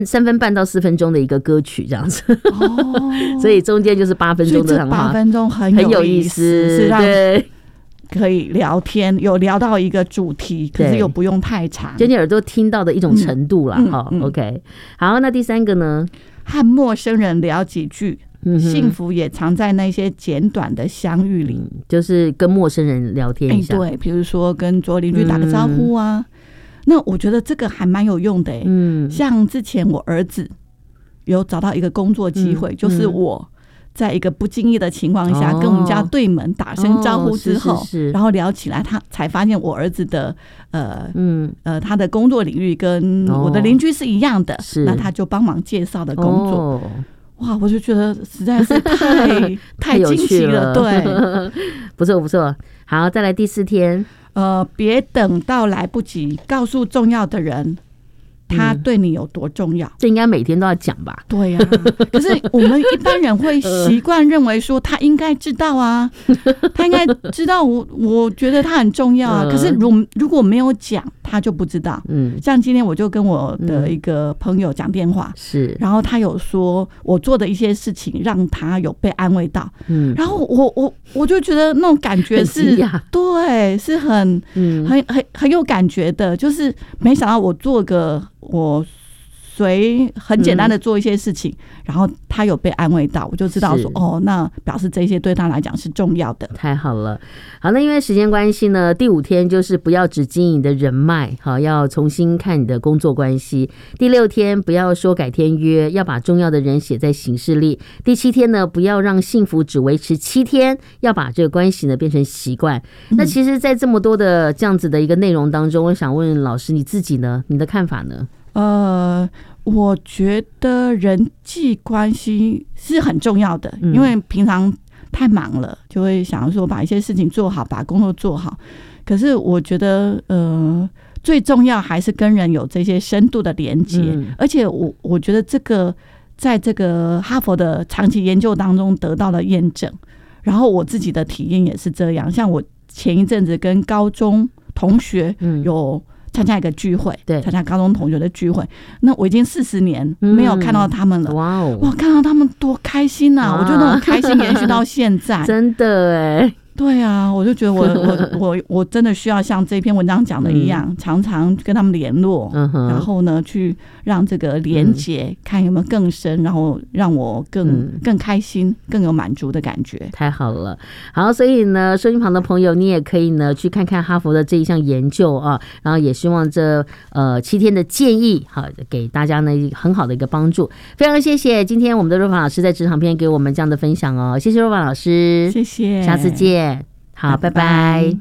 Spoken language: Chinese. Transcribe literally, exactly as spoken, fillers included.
三分半到四分钟的一个歌曲这样子，哦，所以中间就是八分钟的， 八分钟很有意思，是让对。可以聊天，有聊到一个主题，可是又不用太长， 就你耳朵听到的一种程度啦。哈、嗯嗯嗯、OK， 好，那第三个呢？ 和陌生人聊几句，嗯、幸福也藏在那些简短的相遇里，嗯、 就是跟陌生人聊天一下。 欸、对，比如说跟左邻居打个招呼啊。嗯、那我觉得这个还蛮有用的、欸。嗯，像之前我儿子有找到一个工作机会，嗯、就是我。在一个不经意的情况下，跟我们家对门打声招呼之后，哦、是是是然后聊起来，他才发现我儿子的呃嗯呃他的工作领域跟我的邻居是一样的，哦、那他就帮忙介绍的工作。哦、哇，我就觉得实在是太太惊奇了，对， 不错不错。好，再来第四天， 呃，别等到来不及，告诉重要的人。他对你有多重要、嗯、 这应该每天都要讲吧。 对啊，可是我们一般人会习惯认为说他应该知道啊，他应该知道我我觉得他很重要啊，可是如如果没有讲他就不知道。嗯，像今天我就跟我的一个朋友讲电话，是、嗯，然后他有说我做的一些事情让他有被安慰到，嗯，然后我我我就觉得那种感觉是对，是很嗯很很很有感觉的，就是没想到我做个我随很简单的做一些事情、嗯、然后他有被安慰到，我就知道说哦，那表示这些对他来讲是重要的。 太好了。好，那因为时间关系呢，第五天就是不要只经营你的人脉，好，要重新看你的工作关系。第六天不要说改天约，要把重要的人写在行事历。第七天呢，不要让幸福只维持七天，要把这个关系呢变成习惯、嗯、那其实在这么多的这样子的一个内容当中，我想问老师你自己呢，你的看法呢？ 呃，我觉得人际关系是很重要的、嗯、因为平常太忙了，就会想说把一些事情做好，把工作做好。可是我觉得呃，最重要还是跟人有这些深度的连接、嗯、而且我我觉得这个在这个哈佛的长期研究当中得到了验证，然后我自己的体验也是这样。像我前一阵子跟高中同学有参加一个聚会，对，参加高中同学的聚会，那我已经四十年没有看到他们了。嗯、哇哦！哇，看到他们多开心啊！我觉得那种开心延续到现在， 真的哎。 对啊，我就觉得我我我我真的需要像这篇文章讲的一样、嗯，常常跟他们联络、嗯，然后呢，去让这个连结、嗯、看有没有更深，然后让我更、嗯、更开心、更有满足的感觉。 太好了，好，所以呢，收音旁的朋友，你也可以呢去看看哈佛的这一项研究啊，然后也希望这呃七天的建议，好给大家呢很好的一个帮助。非常谢谢今天我们的若凡老师在职场篇给我们这样的分享哦，谢谢若凡老师， 谢谢， 下次见。好，拜拜。